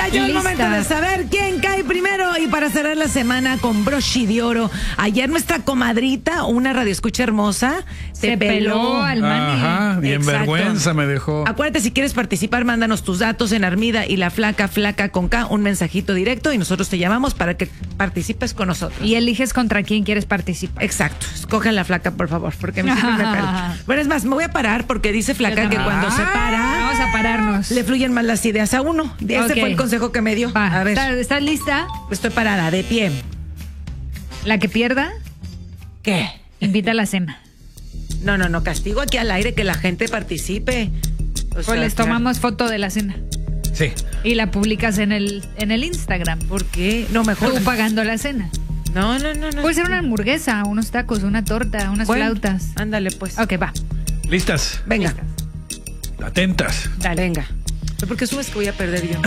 Cayó el momento de saber quién cae primero. Y para cerrar la semana con broche de oro, ayer nuestra comadrita, una radioescucha hermosa, se peló al Manny. Ajá, y en Exacto. vergüenza me dejó. Acuérdate, si quieres participar, mándanos tus datos en Armida y la flaca con K, un mensajito directo y nosotros te llamamos para que participes con nosotros. Y eliges contra quién quieres participar. Exacto, escogen la flaca, por favor, porque a mí siempre me pelo. Bueno, es más, me voy a parar porque dice flaca que cuando se para, vamos a pararnos. le fluyen más las ideas a uno. Ese fue el consejo que me dio. Va. A ver, ¿Estás lista? estoy parada, de pie. La que pierda, ¿Qué? invita a la cena. No, castigo aquí al aire, que la gente participe. O Pues sea, les tomamos foto de la cena. Sí. Y la publicas en el Instagram. ¿Por qué? No, mejor. Tú pagando la cena. No. Puede ser una hamburguesa, unos tacos, una torta, unas Bueno, flautas. Ándale, pues. Ok, va. ¿Listas? Venga, Atentas. Dale. venga. ¿Por qué subes que voy a perder yo?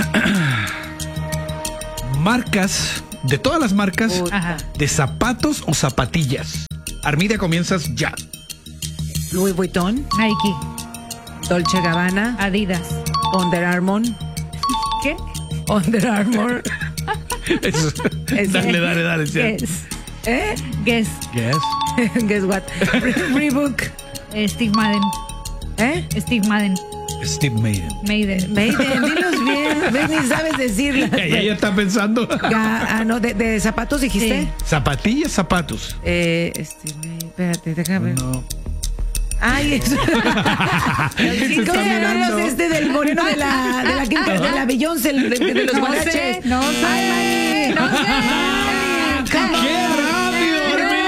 Marcas, de todas las marcas, Puta. Ajá. de zapatos o zapatillas. Armida, comienzas ya. Louis Vuitton, Nike, Dolce Gabbana, Adidas. Under Armour. ¿Qué? Under Armour. Eso. Dale. ya. Guess. ¿Eh? Guess. Guess. Guess what? Reebok. Steve Madden. ¿Eh? Steve Madden. Steve Maiden. Maiden. Maiden, dilos bien. ¿Ves? Ni sabes decirlas. Ella está pensando. No, de zapatos dijiste. Sí. Zapatillas, zapatos. Espérate, déjame ver. No. Ay, eso. Se está ¿Cómo se llaman mirando. los del moreno de la Beyoncé, de los No guaraches? sé, no sé. Ay, No sé. ¡Qué rápido,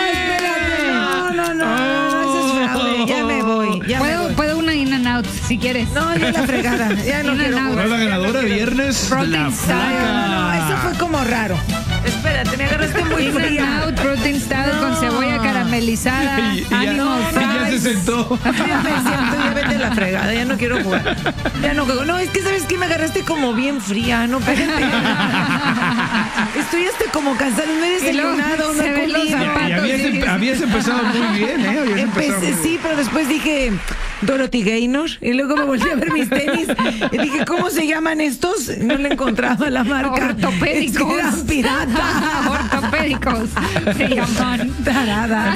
No, eso es fraude. Ya me voy. Puedo una in and out si quieres. No, ya la fregada. Ya no In quiero and out. ¿No jugar. es la ganadora viernes? Protein La style. No, eso flaca. fue como raro. Espérate, me agarraste muy In and fría. out, protein style No. con cebolla caramelizada. Y ya, Animal y ya fries. se sentó. Ya me siento, ya vete a la fregada, ya no quiero jugar. Ya no juego. No, es que sabes que me agarraste como bien fría, no, espérate. Estoy como cansada, no he Y luego desayunado, no se he ven los comido. zapatos. Y habías empezado muy bien, ¿eh? Habías empezado muy bien. Sí, pero después dije Dorothy Gaynor y luego me volví a ver mis tenis y dije, ¿cómo se llaman estos? No le encontraba la marca. Ortopédicos. Es que eran pirata. Ortopédicos se llaman. Tarada.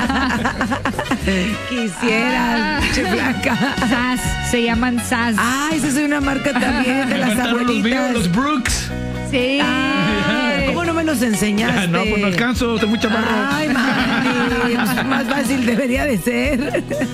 Quisiera, che flaca. SAS, se llaman SAS. Ah, esa es una marca también de las Faltaron los míos, abuelitas. los Brooks. Sí. ¿Cómo no me los enseñaste? Ah, no, pues no alcanzo, tengo mucha barro. Ay, mami, más fácil debería de ser.